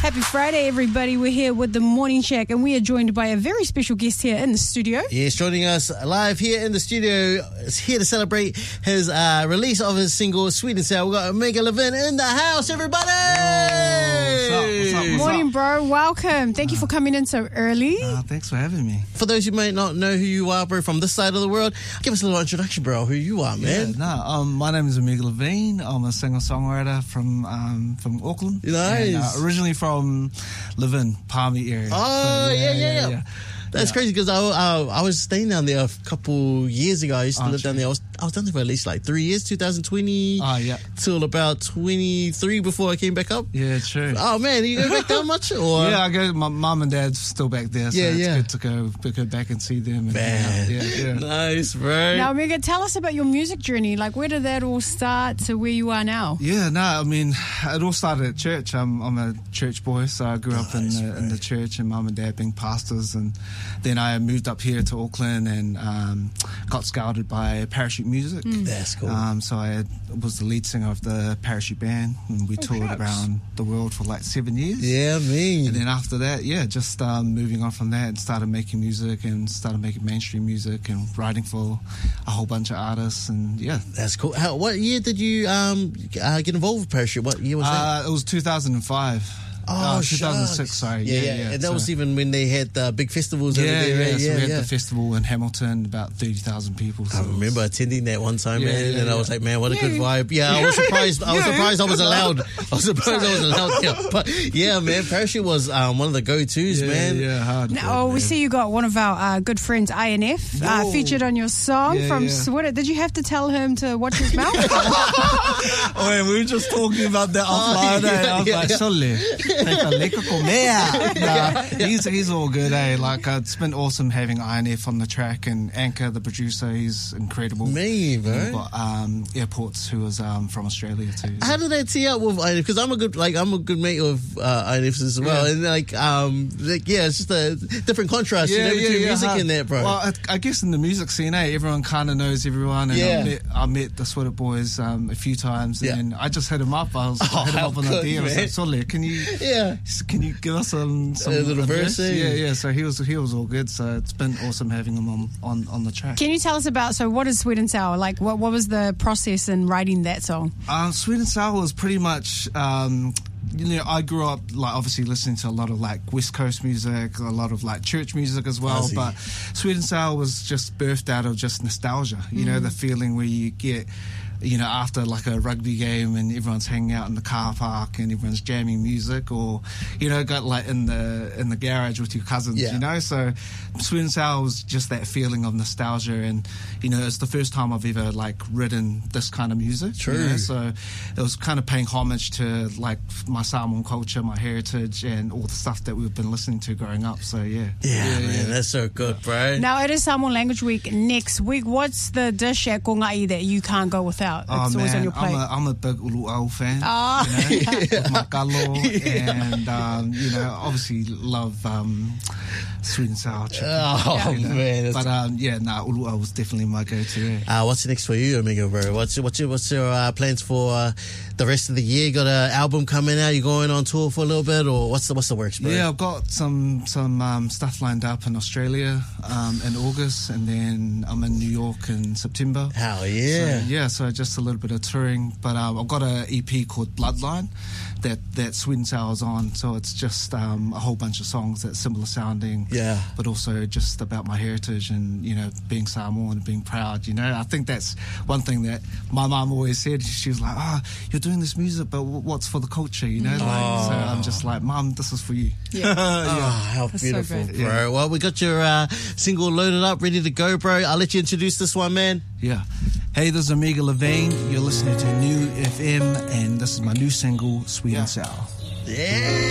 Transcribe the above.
Happy Friday, everybody. We're here with the Morning Shack, and we are joined by a very special guest here in the studio. Yes, joining us live here in the studio, is here to celebrate his release of his single, Sweet and Sour. We've got Omega Levin in the house, everybody! What's up? Morning, bro. Welcome. Thank you for coming in so early. Thanks for having me. For those who might not know who you are, bro, from this side of the world, give us a little introduction, bro, who you are, man. My name is Omega Levin. I'm a singer-songwriter from Auckland. Nice. And, originally from Levin, Palmy area. Oh, So, yeah. That's crazy because I was staying down there a couple years ago. I used to live down there. I was down there for at least like 3 years, 2020 till about 23 before I came back up. Yeah, true. Oh man, you go back down much? Or? Yeah, I go. My mum and dad's still back there, so it's good to go back and see them. And man, nice, bro. Now, Omega, tell us about your music journey. Like, where did that all start to where you are now? Yeah, I mean, it all started at church. I'm a church boy, so I grew up in the church, and mum and dad being pastors, and then I moved up here to Auckland and got scouted by Parachute Music. That's cool. So I was the lead singer of the Parachute band, and we toured around the world for like 7 years. Yeah, me. And then after that, just moving on from that and started making music and started making mainstream music and writing for a whole bunch of artists. And that's cool. What year did you get involved with Parachute? What year was that? It was 2005. Oh, 2006, sorry. Yeah. And that was even when they had big festivals over there. So we had the festival in Hamilton, about 30,000 people. So I remember attending that one time, man, and I was like, man, what a good vibe. Yeah, I was surprised. I was allowed. I was surprised I was allowed. Yeah, but yeah, man, Parachute was one of the go-tos, man. Yeah, hard. Now, we see you got one of our good friends, INF, featured on your song from Switter. Did you have to tell him to watch his mouth? We were just talking about that offline. I was like, Sole. He's all good, Like, it's been awesome having INF on the track, and Anchor, the producer, he's incredible. Me, bro. And we've got Airports, who was from Australia too. How did that tee up with INF? Because I'm a good mate of INF as well, and it's just a different contrast, between music and that, bro. Well, I guess in the music scene, everyone kind of knows everyone, and I met the Sweater Boys a few times, and I just hit him up. I hit him up on the DM. I was like, Sole, can you give us some little verse? Yeah. So he was all good. So it's been awesome having him on the track. Can you tell us about, so what is Sweet and Sour? Like, what was the process in writing that song? Sweet and Sour was pretty much, I grew up, like, obviously listening to a lot of, like, West Coast music, a lot of, like, church music as well. But Sweet and Sour was just birthed out of just nostalgia. The feeling where you get, after like a rugby game and everyone's hanging out in the car park and everyone's jamming music, or got like in the garage with your cousins. So Sweet and Sour was just that feeling of nostalgia, and it's the first time I've ever like written this kind of music. True. So it was kind of paying homage to like my Samoan culture, my heritage, and all the stuff that we've been listening to growing up. So man, that's so good, bro. Now it is Samoan Language Week next week. What's the dish at Kongai that you can't go without? It's always on your plate. I'm a big Ulu'au fan. With my kalo, and obviously love sweet and sour chicken. Man. But Ulu'au was definitely my go-to. What's next for you, Omega, bro? What's your plans for the rest of the year? You got an album coming out? You going on tour for a little bit, or what's the works, bro? Yeah, I've got some stuff lined up in Australia in August, and then I'm in New York in September. Hell yeah! So just a little bit of touring, but I've got an EP called Bloodline that Sweet and Sour's on, so it's just a whole bunch of songs that's similar sounding, but also just about my heritage and being Samoan and being proud. I think that's one thing that my mum always said. She was like, you're doing this music, but what's for the culture, So I'm just like, Mum, this is for you. How that's beautiful, so bro. Well, we got your single loaded up, ready to go, bro. I'll let you introduce this one, man. Hey, this is Omega Levin. You're listening to New FM, and this is my new single, Sweet and Sour. Yeah.